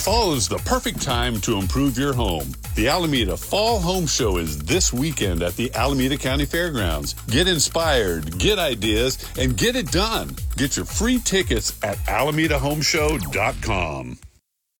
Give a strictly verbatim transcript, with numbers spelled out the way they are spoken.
Fall is the perfect time to improve your home. The Alameda Fall Home Show is this weekend at the Alameda County Fairgrounds. Get inspired, get ideas, and get it done. Get your free tickets at alameda home show dot com.